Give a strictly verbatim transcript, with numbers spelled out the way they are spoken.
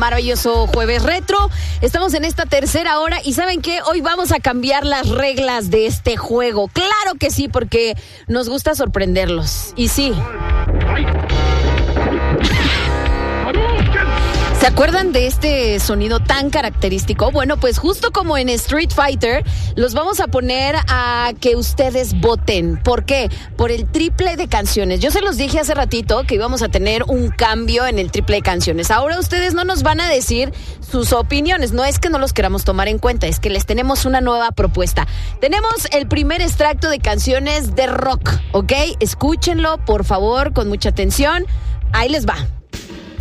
maravilloso jueves retro. Estamos en esta tercera hora y ¿saben qué? Hoy vamos a cambiar las reglas de este juego. Claro que sí, porque nos gusta sorprenderlos. Y sí. ¿Se acuerdan de este sonido tan característico? Bueno, pues justo como en Street Fighter, los vamos a poner a que ustedes voten. ¿Por qué? Por el triple de canciones. Yo se los dije hace ratito que íbamos a tener un cambio en el triple de canciones. Ahora ustedes no nos van a decir sus opiniones. No es que no los queramos tomar en cuenta, es que les tenemos una nueva propuesta. Tenemos el primer extracto de canciones de rock, ¿ok? Escúchenlo, por favor, con mucha atención. Ahí les va.